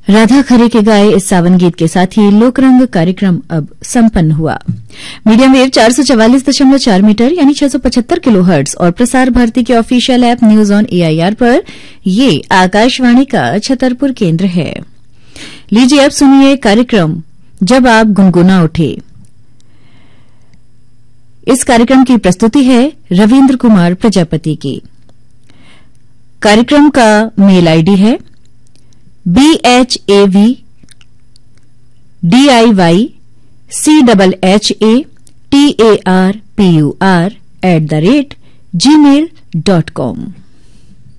राधा खरे के गाए इस सावन गीत के साथ ही लोकरंग कार्यक्रम अब संपन्न हुआ। मीडियम वेव 444.4 मीटर यानी 675 किलोहर्ट्ज और प्रसार भारती के official app news on AIR पर ये आकाशवाणी का छतरपुर केंद्र है। लीजिए अब सुनिए कार्यक्रम जब आप गुनगुना उठे। इस कार्यक्रम की प्रस्तुति है रविन्द्र कुमार प्रजापति की। कार्यक्रम का मेल आईडी है BHAVDIYCHHATARPUR@gmail.com।